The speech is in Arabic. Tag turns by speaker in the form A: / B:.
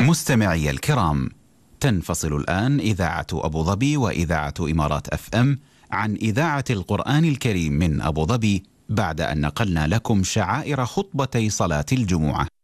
A: مستمعي الكرام، تنفصل الآن إذاعة أبو ظبي وإذاعة إمارات FM عن إذاعة القرآن الكريم من أبو ظبي بعد أن نقلنا لكم شعائر خطبتي صلاة الجمعة.